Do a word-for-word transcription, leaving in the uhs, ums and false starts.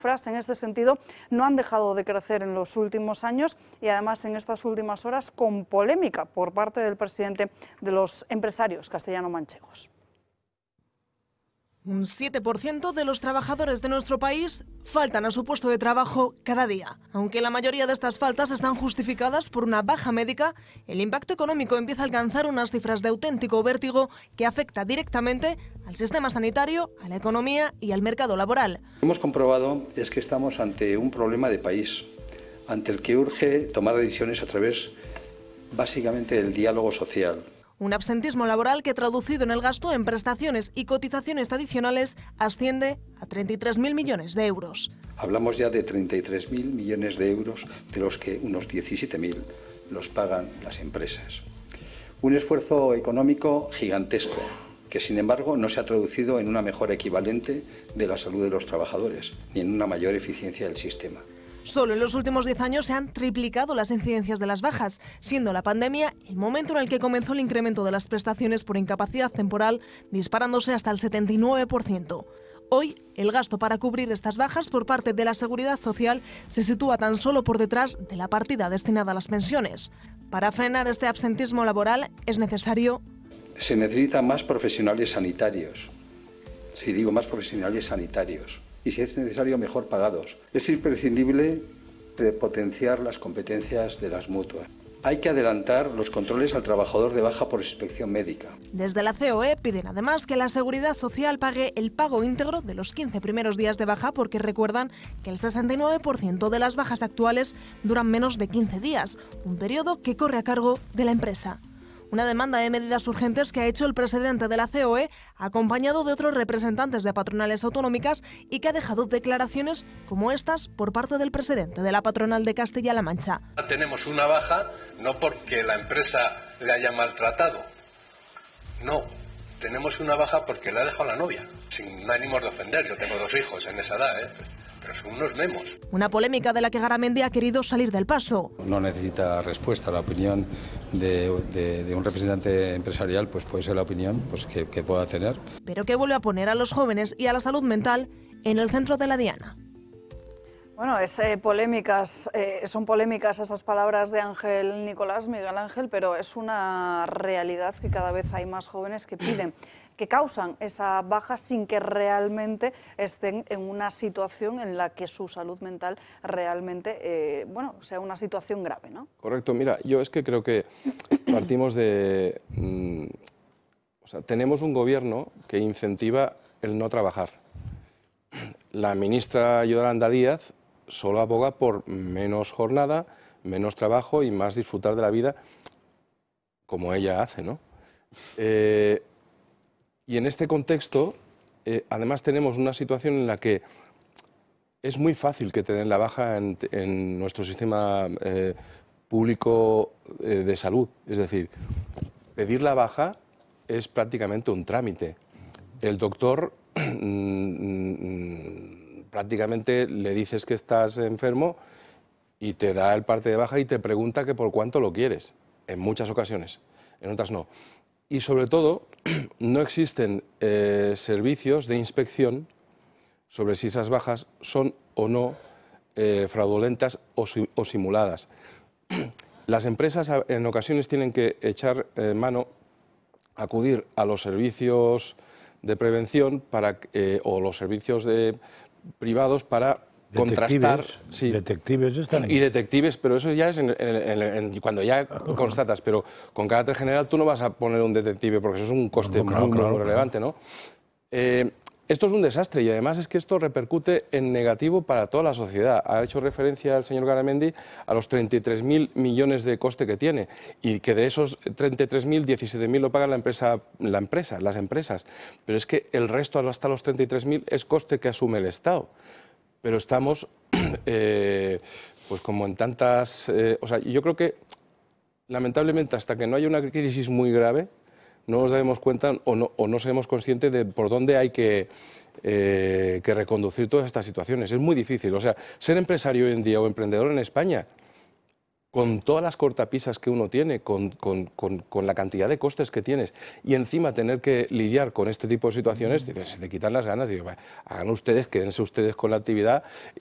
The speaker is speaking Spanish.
En este sentido, no han dejado de crecer en los últimos años y además en estas últimas horas con polémica por parte del presidente de los empresarios castellano-manchegos. Un siete por ciento de los trabajadores de nuestro país faltan a su puesto de trabajo cada día. Aunque la mayoría de estas faltas están justificadas por una baja médica, el impacto económico empieza a alcanzar unas cifras de auténtico vértigo que afecta directamente al sistema sanitario, a la economía y al mercado laboral. Lo que hemos comprobado es que estamos ante un problema de país, ante el que urge tomar decisiones a través básicamente del diálogo social. Un absentismo laboral que, traducido en el gasto en prestaciones y cotizaciones adicionales, asciende a treinta y tres mil millones de euros. Hablamos ya de treinta y tres mil millones de euros, de los que unos diecisiete mil los pagan las empresas. Un esfuerzo económico gigantesco, que sin embargo no se ha traducido en una mejora equivalente de la salud de los trabajadores, ni en una mayor eficiencia del sistema. Solo en los últimos diez años se han triplicado las incidencias de las bajas, siendo la pandemia el momento en el que comenzó el incremento de las prestaciones por incapacidad temporal, disparándose hasta el setenta y nueve por ciento. Hoy, el gasto para cubrir estas bajas por parte de la Seguridad Social se sitúa tan solo por detrás de la partida destinada a las pensiones. Para frenar este absentismo laboral es necesario... Se necesitan más profesionales sanitarios. Si digo más profesionales sanitarios. Y si es necesario, mejor pagados. Es imprescindible potenciar las competencias de las mutuas. Hay que adelantar los controles al trabajador de baja por inspección médica. Desde la C O E piden además que la Seguridad Social pague el pago íntegro de los quince primeros días de baja, porque recuerdan que el sesenta y nueve por ciento de las bajas actuales duran menos de quince días, un periodo que corre a cargo de la empresa. Una demanda de medidas urgentes que ha hecho el presidente de la C O E, acompañado de otros representantes de patronales autonómicas, y que ha dejado declaraciones como estas por parte del presidente de la patronal de Castilla-La Mancha. Tenemos una baja no porque la empresa le haya maltratado, no, tenemos una baja porque le ha dejado la novia, sin ánimos de ofender. Yo tengo dos hijos en esa edad, ¿eh? Pero son unos memos. Una polémica de la que Garamendi ha querido salir del paso. No necesita respuesta. La opinión de, de, de un representante empresarial pues puede ser la opinión pues, que, que pueda tener. Pero que vuelve a poner a los jóvenes y a la salud mental en el centro de la diana. Bueno, es, eh, polémicas, eh, son polémicas esas palabras de Ángel Nicolás, Miguel Ángel, pero es una realidad que cada vez hay más jóvenes que piden, que causan esa baja sin que realmente estén en una situación en la que su salud mental realmente, eh, bueno, sea una situación grave, ¿no? Correcto. Mira, yo es que creo que partimos de... Mmm, o sea, tenemos un gobierno que incentiva el no trabajar. La ministra Yolanda Díaz solo aboga por menos jornada, menos trabajo y más disfrutar de la vida, como ella hace, ¿no? Eh, y en este contexto, eh, además tenemos una situación en la que es muy fácil que te den la baja en, en nuestro sistema eh, público eh, de salud. Es decir, pedir la baja es prácticamente un trámite. El doctor prácticamente le dices que estás enfermo y te da el parte de baja y te pregunta que por cuánto lo quieres, en muchas ocasiones, en otras no. Y sobre todo, no existen eh, servicios de inspección sobre si esas bajas son o no eh, fraudulentas o, o simuladas. Las empresas en ocasiones tienen que echar eh, mano, acudir a los servicios de prevención para, eh, o los servicios de, privados para contrastar... Sí, detectives están... Y detectives, pero eso ya es en, en, en, en, cuando ya constatas, pero con carácter general tú no vas a poner un detective porque eso es un coste no, claro, muy, claro, muy claro. relevante, ¿no? Eh, esto es un desastre y además es que esto repercute en negativo para toda la sociedad. Ha hecho referencia el señor Garamendi a los treinta y tres mil millones de coste que tiene y que de esos treinta y tres mil, diecisiete mil lo paga la empresa, la empresa, las empresas. Pero es que el resto, hasta los treinta y tres mil, es coste que asume el Estado. Pero estamos, eh, pues como en tantas... Eh, o sea, yo creo que, lamentablemente, hasta que no haya una crisis muy grave, no nos damos cuenta o no, o no seremos conscientes de por dónde hay que, eh, que reconducir todas estas situaciones. Es muy difícil. O sea, ser empresario hoy en día o emprendedor en España con todas las cortapisas que uno tiene, con, con, con, con la cantidad de costes que tienes, y encima tener que lidiar con este tipo de situaciones, dices, se te quitan las ganas, digo, hagan ustedes, quédense ustedes con la actividad